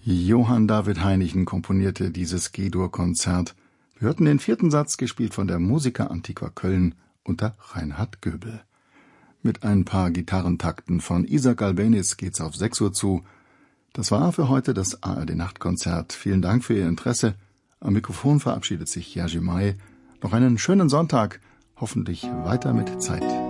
Johann David Heinichen komponierte dieses G-Dur-Konzert. Wir hörten den 4. Satz, gespielt von der Musica Antiqua Köln unter Reinhard Göbel. Mit ein paar Gitarrentakten von Isaac Albéniz geht's auf 6 Uhr zu. Das war für heute das ARD-Nachtkonzert. Vielen Dank für Ihr Interesse. Am Mikrofon verabschiedet sich Jerzy May. Noch einen schönen Sonntag, hoffentlich weiter mit Zeit.